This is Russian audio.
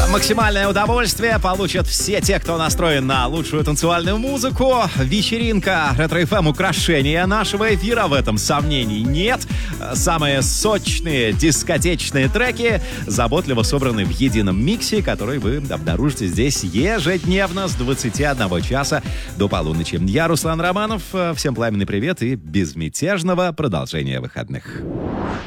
Максимальное удовольствие получат все те, кто настроен на лучшую танцевальную музыку. Вечеринка Ретро-ФМ — украшение нашего эфира, в этом сомнений нет. Самые сочные дискотечные треки заботливо собраны в едином миксе, который вы обнаружите здесь ежедневно с 21 часа до полуночи. Я Руслан Романов. Всем пламенный привет и безмятежного продолжения выходных.